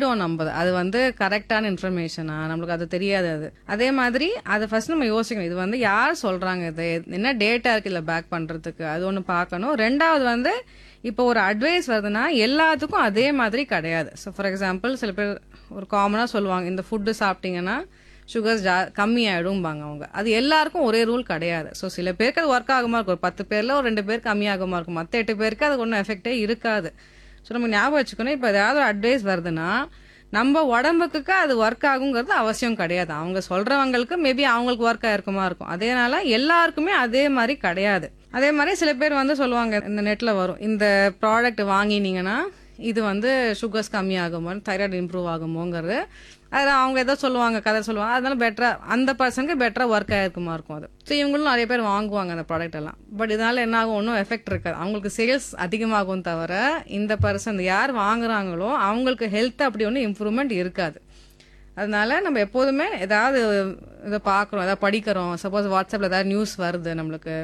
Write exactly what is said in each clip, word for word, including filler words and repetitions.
நம்பிடுவோம் நம்ம. அது வந்து கரெக்டான இன்ஃபர்மேஷனா, நம்மளுக்கு அது தெரியாது. அது அதே மாதிரி அதை ஃபர்ஸ்ட் நம்ம யோசிக்கணும். இது வந்து யார் சொல்றாங்க, இது என்ன டேட்டா இருக்கு இல்லை பேக் பண்றதுக்கு, அது ஒன்று பார்க்கணும். ரெண்டாவது வந்து இப்போ ஒரு அட்வைஸ் வருதுன்னா எல்லாத்துக்கும் அதே மாதிரி கிடையாது. ஸோ ஃபார் எக்ஸாம்பிள் சில பேர் ஒரு காமனாக சொல்லுவாங்க, இந்த ஃபுட்டு சாப்பிட்டீங்கன்னா சுகர்ஸ் ஜா கம்மி ஆகிடும்பாங்க அவங்க. அது எல்லாருக்கும் ஒரே ரூல் கிடையாது. ஸோ சில பேருக்கு அது ஒர்க் ஆகுமா இருக்கும், ஒரு பத்து பேரில் ஒரு ரெண்டு பேர் கம்மியாகுமா இருக்கும், மற்ற எட்டு பேருக்கு அது ஒன்றும் எஃபெக்டே இருக்காது. ஸோ நம்ம ஞாபகம் வச்சுக்கணும், இப்போ ஏதாவது ஒரு அட்வைஸ் வருதுன்னா நம்ம உடம்புக்கு அது ஒர்க் ஆகுங்கிறது அவசியம் கிடையாது. அவங்க சொல்றவங்களுக்கு மேபி அவங்களுக்கு ஒர்க் ஆயிருக்குமா இருக்கும். அதேனால எல்லாருக்குமே அதே மாதிரி கிடையாது. அதே மாதிரி சில பேர் வந்து சொல்லுவாங்க, இந்த நெட்ல வரும், இந்த ப்ராடக்ட் வாங்கினீங்கன்னா இது வந்து சுகர்ஸ் கம்மி ஆகுமோ, தைராய்டு இம்ப்ரூவ் ஆகுமோங்கிறது. அதில் அவங்க ஏதோ சொல்லுவாங்க, கதை சொல்லுவாங்க. அதனால பெட்டரா அந்த பர்சனுக்கு பெட்டரா ஒர்க் ஆயிருக்குமா இருக்கும் அது. ஸோ இவங்களும் நிறைய பேர் வாங்குவாங்க அந்த ப்ராடக்ட் எல்லாம். பட் இதனால என்ன ஆகும், ஒன்றும் எஃபெக்ட் இருக்காது. அவங்களுக்கு சேல்ஸ் அதிகமாகும் தவிர இந்த பர்சன் யார் வாங்குறாங்களோ அவங்களுக்கு ஹெல்த் அப்படி ஒன்றும் இம்ப்ரூவ்மெண்ட் இருக்காது. அதனால நம்ம எப்போதுமே ஏதாவது இதை பார்க்குறோம், ஏதாவது படிக்கிறோம், சப்போஸ் வாட்ஸ்அப்பில் ஏதாவது நியூஸ் வருது, நம்மளுக்கு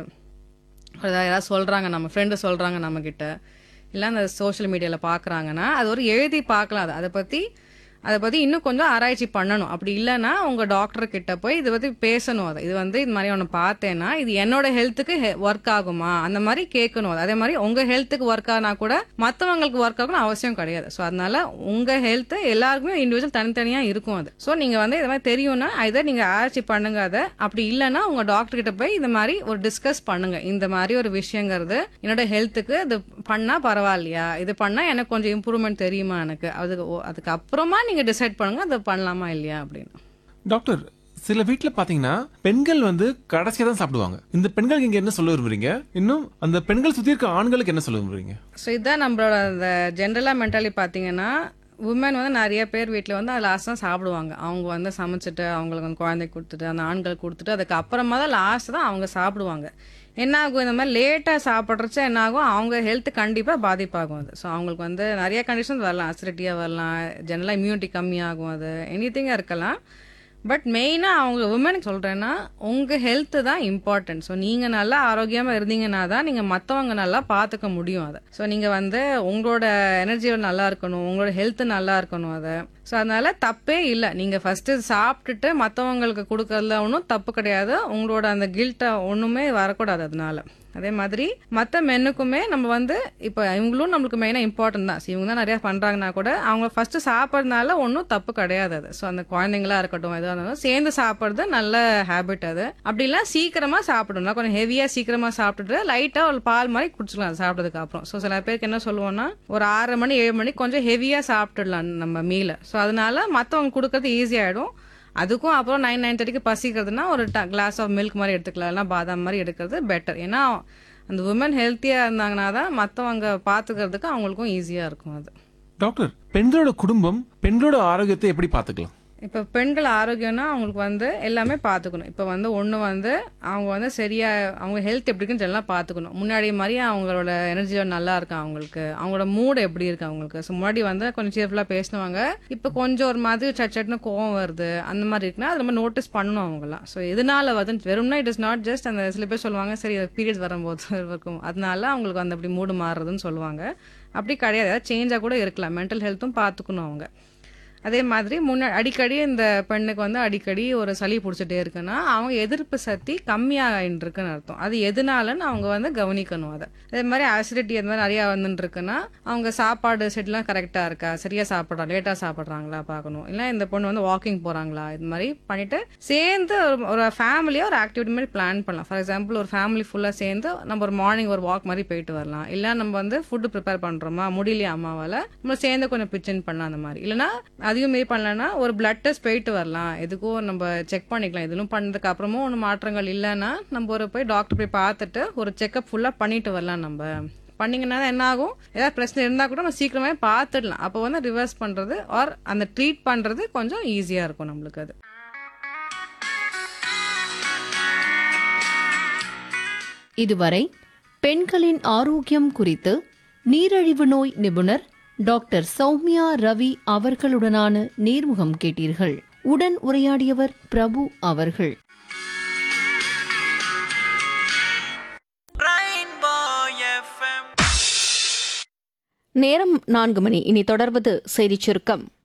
ஏதாவது யாராவது சொல்கிறாங்க, நம்ம ஃப்ரெண்டு சொல்கிறாங்க நம்மக்கிட்ட, இல்லை அந்த சோஷியல் மீடியாவில் பார்க்குறாங்கன்னா அது ஒரு எழுதி பார்க்கலாம். அது அதை பற்றி அதை பற்றி இன்னும் கொஞ்சம் ஆராய்ச்சி பண்ணணும். அப்படி இல்லைன்னா உங்கள் டாக்டர் கிட்ட போய் இதை பற்றி பேசணும். அதை இது வந்து இது மாதிரி ஒன்று பார்த்தேன்னா இது என்னோட ஹெல்த்துக்கு ஒர்க் ஆகுமா அந்த மாதிரி கேட்கணும். அதே மாதிரி உங்கள் ஹெல்த்துக்கு ஒர்க் ஆனா கூட மற்றவங்களுக்கு ஒர்க் ஆகணும் அவசியம் கிடையாது. ஸோ அதனால உங்கள் ஹெல்த்து எல்லாருக்குமே இண்டிவிஜுவல் தனித்தனியாக இருக்கும் அது. ஸோ நீங்கள் வந்து இது மாதிரி தெரியும்னா இதை நீங்கள் ஆராய்ச்சி பண்ணுங்க. அதை அப்படி இல்லைன்னா உங்கள் டாக்டர் கிட்ட போய் இந்த மாதிரி ஒரு டிஸ்கஸ் பண்ணுங்க. இந்த மாதிரி ஒரு விஷயங்கிறது என்னோட ஹெல்த்துக்கு இது பண்ணால் பரவாயில்லையா, இது பண்ணால் எனக்கு கொஞ்சம் இம்ப்ரூவ்மெண்ட் தெரியுமா எனக்கு, அதுக்கு அதுக்கு அப்புறமா நீங்க டிசைட் பண்ணுங்க அதை பண்ணலாமா இல்லையா அப்படின்னு. டாக்டர், சில வீட்டுல பாத்தீங்கன்னா பெண்கள் வந்து கடைசியா தான் சாப்பிடுவாங்க. இந்த பெண்களுக்கு இங்க என்ன சொல்ல விரும்புறீங்க? இன்னும் அந்த பெண்கள் சுத்தி இருக்க ஆண்களுக்கு என்ன சொல்ல விரும்புறீங்க? ஸோ இதான் நம்மளோட அந்த ஜென்ரலா மென்டாலிட்டி பாத்தீங்கன்னா, உமன் வந்து நிறைய பேர் வீட்டில் வந்து அது லாஸ்ட் தான் சாப்பிடுவாங்க. அவங்க வந்து சமைச்சிட்டு அவங்களுக்கு வந்து குழந்தைக்கு கொடுத்துட்டு அந்த ஆண்கள் கொடுத்துட்டு அதுக்கு அப்புறமா தான் லாஸ்ட் தான் அவங்க சாப்பிடுவாங்க. என்ன ஆகும், இந்த மாதிரி லேட்டாக சாப்பிட்றச்ச என்ன ஆகும், அவங்க ஹெல்த் கண்டிப்பாக பாதிப்பாகும் அது. ஸோ அவங்களுக்கு வந்து நிறைய கண்டிஷன்ஸ் வரலாம், அசிடிட்டியாக வரலாம், ஜெனரலாக இம்யூனிட்டி கம்மியாகும், அது எனி திங்காக இருக்கலாம். பட் மெயினாக அவங்க உமனுக்கு சொல்கிறேன்னா உங்கள் ஹெல்த்து தான் இம்பார்ட்டன்ட். ஸோ நீங்கள் நல்லா ஆரோக்கியமாக இருந்தீங்கன்னா தான் நீங்கள் மற்றவங்க நல்லா பார்த்துக்க முடியும் அதை. ஸோ நீங்கள் வந்து உங்களோட எனர்ஜி நல்லா இருக்கணும், உங்களோட ஹெல்த்து நல்லா இருக்கணும் அதை. ஸோ அதனால தப்பே இல்லை, நீங்கள் ஃபஸ்ட்டு சாப்பிட்டுட்டு மற்றவங்களுக்கு கொடுக்கறதுல ஒன்றும் தப்பு கிடையாது. உங்களோட அந்த கில்ட்டை ஒன்றுமே வரக்கூடாது அதனால. அதே மாதிரி மற்ற மென்னுக்குமே நம்ம வந்து இப்போ இவங்களும் நம்மளுக்கு மெயினாக இம்பார்ட்டன்ட் தான். இவங்க தான் நிறையா பண்ணுறாங்கன்னா கூட அவங்க ஃபஸ்ட்டு சாப்பிட்றதுனால ஒன்றும் தப்பு கிடையாது அது. ஸோ அந்த குழந்தைங்களா இருக்கட்டும் எதுவாக இருந்தாலும் சேர்ந்து சாப்பிட்றது நல்ல ஹேபிட் அது. அப்படிலாம் சீக்கிரமாக சாப்பிடணும், கொஞ்சம் ஹெவியாக சீக்கிரமாக சாப்பிட்டுட்டு லைட்டாக ஒரு பால் மாதிரி குடிச்சிக்கலாம் அது சாப்பிட்டதுக்கு அப்புறம். ஸோ சில பேருக்கு என்ன சொல்லுவோம்னா ஒரு ஆறரை மணி ஏழு மணி கொஞ்சம் ஹெவியாக சாப்பிட்டுடலாம் நம்ம மீலை. ஸோ அதனால மற்றவங்க கொடுக்கறது ஈஸியாகிடும். அதுக்கும் அப்புறம் நைன் நைன் தேர்ட்டிக்கு பசிக்கிறதுனா ஒரு கிளாஸ் ஆஃப் மில்க் மாதிரி எடுத்துக்கலாம், இல்லைனா பாதாம் மாதிரி எடுக்கிறது பெட்டர். ஏன்னா அந்த உமன் ஹெல்த்தியாக இருந்தாங்கன்னா தான் மற்றவங்க பார்த்துக்கிறதுக்கு அவங்களுக்கும் ஈஸியாக இருக்கும் அது. டாக்டர், பெண்களோட குடும்பம் பெண்களோட ஆரோக்கியத்தை எப்படி பார்த்துக்கலாம்? இப்போ பெண்கள் ஆரோக்கியம்னா அவங்களுக்கு வந்து எல்லாமே பார்த்துக்கணும். இப்போ வந்து ஒன்று வந்து அவங்க வந்து சரியாக அவங்க ஹெல்த் எப்படி இருக்குன்னு எல்லாம் பார்த்துக்கணும். முன்னாடி மாதிரி அவங்களோட எனர்ஜி நல்லா இருக்கா, அவங்களுக்கு அவங்களோட மூடு எப்படி இருக்கு அவங்களுக்கு. ஸோ முன்னாடி வந்து கொஞ்சம் சேர்ஃபுல்லாக பேசினவங்க இப்போ கொஞ்சம் ஒரு மாதிரி சட் சட்னு கோவம் வருது அந்த மாதிரி இருக்குன்னா அது நம்ம நோட்டீஸ் பண்ணணும் அவங்களாம். ஸோ எதனால வந்து வெறும்னா இட் இஸ் நாட் ஜஸ்ட் அந்த சில பேர் சொல்லுவாங்க சரி பீரியட்ஸ் வரும்போது இருக்கும் அதனால அவங்களுக்கு வந்து அப்படி மூடு மாறுறதுன்னு சொல்லுவாங்க. அப்படி கிடையாது, ஏதாவது சேஞ்சாக கூட இருக்கலாம். மென்டல் ஹெல்த்தும் பார்த்துக்கணும் அவங்க. அதே மாதிரி முன்ன அடிக்கடி இந்த பெண்ணுக்கு வந்து அடிக்கடி ஒரு சளி பிடிச்சிட்டே இருக்குன்னா அவங்க எதிர்ப்பு சக்தி கம்மியாகிட்டு இருக்குன்னு அர்த்தம். அது எதனாலன்னு அவங்க வந்து கவனிக்கணும் அதை. அதே மாதிரி அசிடிட்டி அந்த மாதிரி நிறையா வந்துட்டு இருக்குன்னா அவங்க சாப்பாடு செட்லாம் கரெக்டாக இருக்கா, சரியாக சாப்பிட்றாங்க, லேட்டாக சாப்பிட்றாங்களா பார்க்கணும். இல்லை இந்த பொண்ணு வந்து வாக்கிங் போகிறாங்களா, இது மாதிரி பண்ணிட்டு சேர்ந்து ஒரு ஃபேமிலியாக ஒரு ஆக்டிவிட்டி மாதிரி பிளான் பண்ணலாம். ஃபார் எக்ஸாம்பிள் ஒரு ஃபேமிலி ஃபுல்லாக சேர்ந்து நம்ம ஒரு மார்னிங் ஒரு வாக் மாதிரி போயிட்டு வரலாம். இல்லை நம்ம வந்து ஃபுட்டு ப்ரிப்பேர் பண்ணுறோமா முடியலையா அம்மாவால் நம்ம சேர்ந்து கொஞ்சம் பிச்சின் பண்ணலாம் அந்த மாதிரி. இல்லைனா அதையும் மாரி பண்ணலன்னா ஒரு பிளட் டெஸ்ட் போயிட்டு வரலாம், எதுக்கும் நம்ம செக் பண்ணிக்கலாம். இதெல்லாம் பண்ணதுக்கு அப்புறமும் ஒன்றும் மாற்றங்கள் இல்லைன்னா நம்ம ஒரு போய் டாக்டர் போய் பார்த்துட்டு ஒரு செக்அப் ஃபுல்லாக பண்ணிட்டு வரலாம். நம்ம பண்ணிங்கன்னா என்ன ஆகும், ஏதாவது பிரச்சனை இருந்தால் கூட நம்ம சீக்கிரமே பார்த்துடலாம். அப்போ வந்து ரிவர்ஸ் பண்ணுறது ஆர் அந்த ட்ரீட் பண்ணுறது கொஞ்சம் ஈஸியாக இருக்கும் நம்மளுக்கு அது. இதுவரை பெண்களின் ஆரோக்கியம் குறித்து நீரிழிவு நோய் நிபுணர் டாக்டர் சௌமியா ரவி அவர்களுடனான நேர்முகம் கேட்டீர்கள். உடன் உரையாடியவர் பிரபு அவர்கள். நேரம் நான்கு மணி. இனி தொடர்வது செய்திச் சுருக்கம்.